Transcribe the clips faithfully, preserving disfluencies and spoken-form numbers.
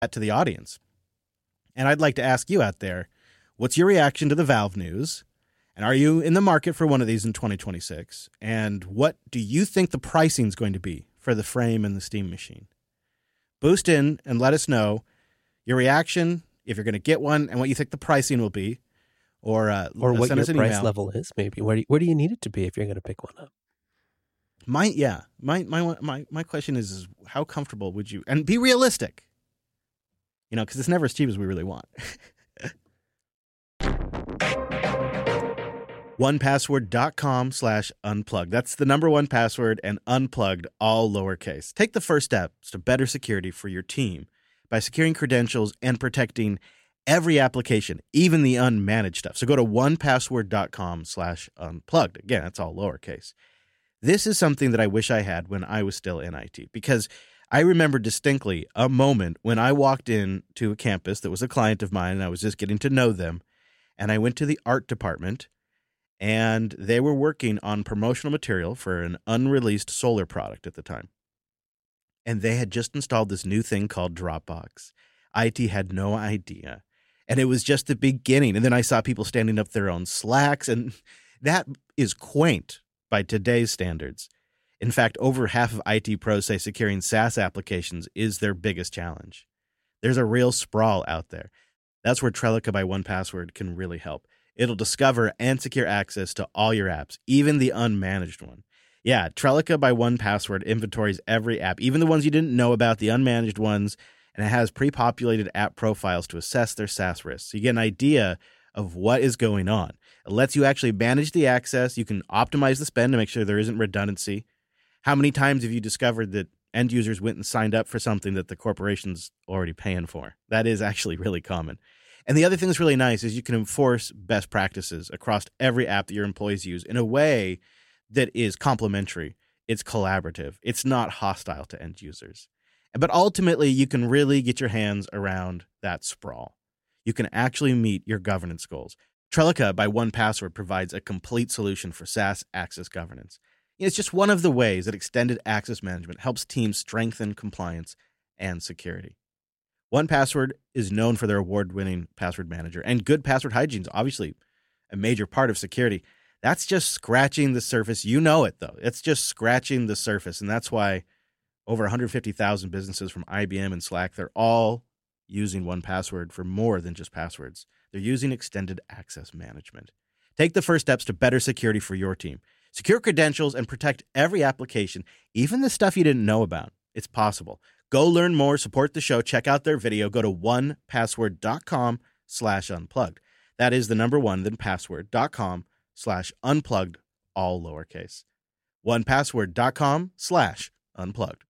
that to the audience. And I'd like to ask you out there, what's your reaction to the Valve news? And are you in the market for one of these in twenty twenty-six? And what do you think the pricing is going to be for the frame and the Steam Machine? Boost in and let us know your reaction, if you're going to get one, and what you think the pricing will be. Or uh, or what send your us an price email. level is, maybe. Where do, you, where do you need it to be if you're going to pick one up? My yeah, my my my my question is, is how comfortable would you, and be realistic, you know, because it's never as cheap as we really want. one password dot com slash unplugged. That's the number one password, and unplugged, all lowercase. Take the first steps to better security for your team by securing credentials and protecting every application, even the unmanaged stuff. So go to one password dot com slash unplugged. Again, that's all lowercase. This is something that I wish I had when I was still in I T, because I remember distinctly a moment when I walked in to a campus that was a client of mine and I was just getting to know them. And I went to the art department and they were working on promotional material for an unreleased solar product at the time. And they had just installed this new thing called Dropbox. I T had no idea. And it was just the beginning. And then I saw people standing up their own Slacks, and that is quaint by today's standards. In fact, over half of I T pros say securing SaaS applications is their biggest challenge. There's a real sprawl out there. That's where Trellica by one password can really help. It'll discover and secure access to all your apps, even the unmanaged one. Yeah, Trellica by one password inventories every app, even the ones you didn't know about, the unmanaged ones, and it has pre-populated app profiles to assess their SaaS risks. So you get an idea of what is going on. It lets you actually manage the access. You can optimize the spend to make sure there isn't redundancy. How many times have you discovered that end users went and signed up for something that the corporation's already paying for? That is actually really common. And the other thing that's really nice is you can enforce best practices across every app that your employees use in a way that is complementary. It's collaborative. It's not hostile to end users. But ultimately, you can really get your hands around that sprawl. You can actually meet your governance goals. Trellica by one password provides a complete solution for SaaS access governance. It's just one of the ways that extended access management helps teams strengthen compliance and security. one password is known for their award-winning password manager, and good password hygiene is obviously a major part of security. That's just scratching the surface. You know it, though. It's just scratching the surface, and that's why over one hundred fifty thousand businesses from I B M and Slack, they're all using one password for more than just passwords. They're using extended access management. Take the first steps to better security for your team. Secure credentials and protect every application, even the stuff you didn't know about. It's possible. Go learn more, support the show, check out their video. Go to one password dot com slash unplugged. That is the number one, then password dot com slash unplugged, all lowercase. one password dot com slash unplugged.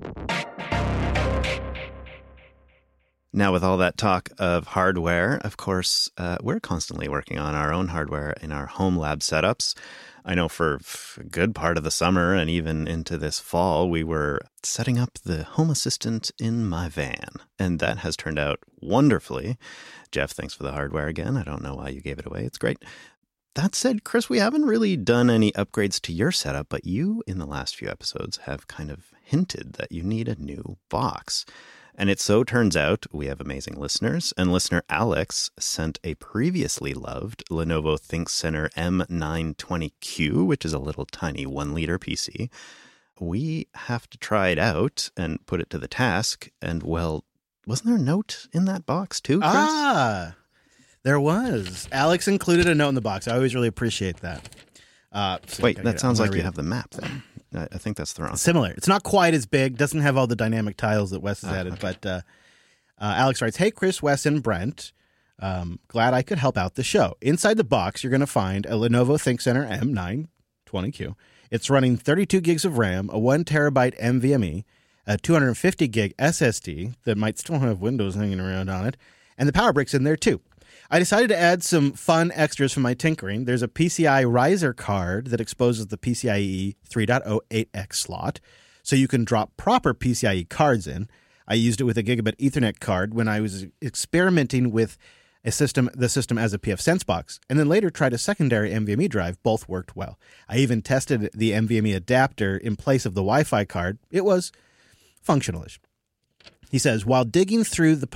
Now, with all that talk of hardware, of course, uh, we're constantly working on our own hardware in our home lab setups. I know for a good part of the summer and even into this fall, we were setting up the Home Assistant in my van, and that has turned out wonderfully. Jeff, thanks for the hardware again. I don't know why you gave it away. It's great. That said, Chris, we haven't really done any upgrades to your setup, but you, in the last few episodes, have kind of hinted that you need a new box. And it so turns out we have amazing listeners, and listener Alex sent a previously loved Lenovo ThinkCentre M nine twenty Q, which is a little tiny one-liter P C. We have to try it out and put it to the task, and, well, wasn't there a note in that box too, Chris? Ah, there was. Alex included a note in the box. I always really appreciate that. Uh, so Wait, that sounds like you it. have the map there. I think that's the wrong. Similar. It's not quite as big. Doesn't have all the dynamic tiles that Wes has Oh, added. okay. But uh, uh, Alex writes, "Hey, Chris, Wes, and Brent. Um, glad I could help out the show. Inside the box, you're going to find a Lenovo ThinkCentre M nine twenty Q. It's running thirty-two gigs of RAM, a one terabyte NVMe, a two hundred fifty gig S S D that might still have Windows hanging around on it, and the power brick's in there too. I decided to add some fun extras for my tinkering. There's a P C I riser card that exposes the PCIe three point oh eight X slot, so you can drop proper P C I E cards in. I used it with a gigabit Ethernet card when I was experimenting with a system, the system as a P F Sense box, and then later tried a secondary NVMe drive. Both worked well. I even tested the NVMe adapter in place of the Wi-Fi card. It was functionalish. He says, while digging through the